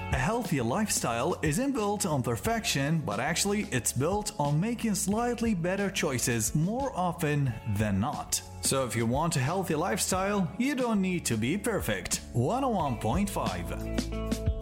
A healthy lifestyle isn't built on perfection, but actually it's built on making slightly better choices more often than not. So if you want a healthy lifestyle, you don't need to be perfect. 101.5